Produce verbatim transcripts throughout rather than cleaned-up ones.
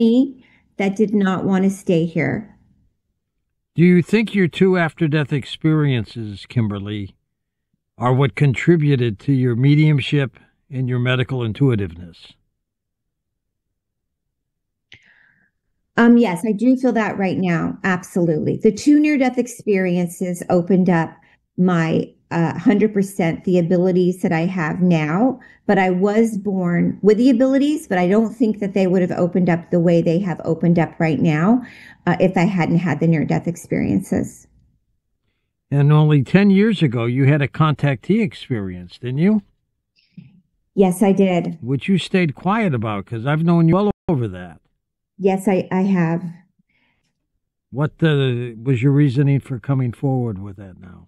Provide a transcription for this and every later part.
me that did not want to stay here. Do you think your two after-death experiences, Kimberly, are what contributed to your mediumship and your medical intuitiveness? Um, yes, I do feel that right now. Absolutely. The two near-death experiences opened up my uh, one hundred percent the abilities that I have now, but I was born with the abilities, but I don't think that they would have opened up the way they have opened up right now uh, if I hadn't had the near-death experiences. And only ten years ago, you had a contactee experience, didn't you? Yes, I did. Which you stayed quiet about, because I've known you well over that. Yes, I, I have. What uh, was your reasoning for coming forward with that now?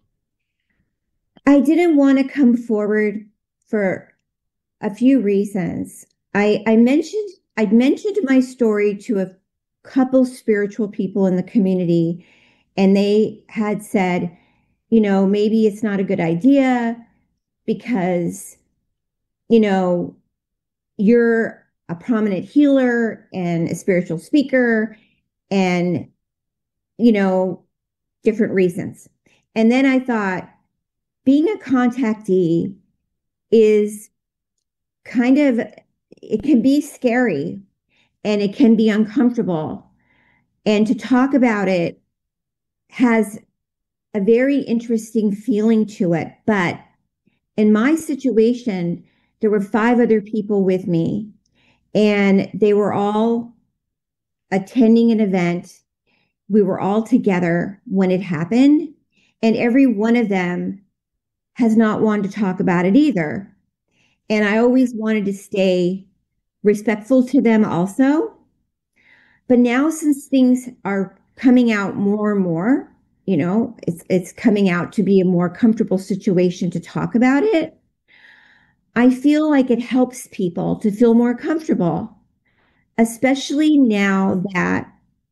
I didn't want to come forward for a few reasons. I, I mentioned I'd mentioned my story to a couple spiritual people in the community, and they had said, you know, maybe it's not a good idea because, you know, you're a prominent healer and a spiritual speaker and, you know, different reasons. And then I thought, being a contactee is kind of, it can be scary and it can be uncomfortable. And to talk about it has a very interesting feeling to it. But in my situation, there were five other people with me, and they were all attending an event. We were all together when it happened, and every one of them has not wanted to talk about it either. And I always wanted to stay respectful to them also. But now, since things are coming out more and more, you know, it's it's coming out to be a more comfortable situation to talk about it, I feel like it helps people to feel more comfortable, especially now that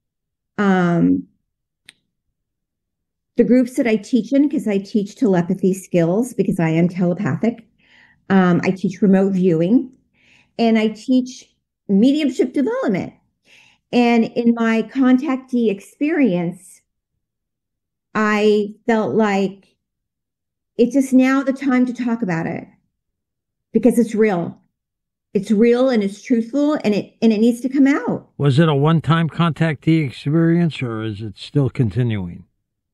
um, the groups that I teach in, because I teach telepathy skills, because I am telepathic. Um, I teach remote viewing, and I teach mediumship development. And in my contactee experience, I felt like it's just now the time to talk about it because it's real. It's real and it's truthful, and it and it needs to come out. Was it a one-time contactee experience, or is it still continuing?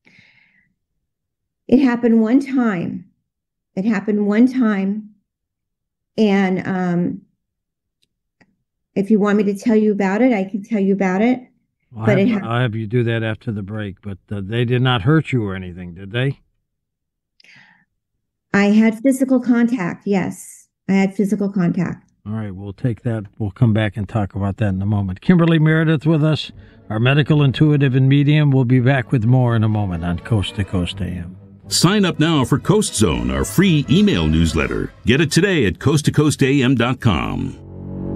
It happened one time. It happened one time. And um, if you want me to tell you about it, I can tell you about it. I'll, but have, it ha- I'll have you do that after the break. But uh, they did not hurt you or anything, did they? I had physical contact. Yes, I had physical contact. All right, we'll take that. We'll come back and talk about that in a moment. Kimberly Meredith with us, our medical intuitive and medium. We'll be back with more in a moment on Coast to Coast A M. Sign up now for Coast Zone, our free email newsletter. Get it today at coast to coast a m dot com.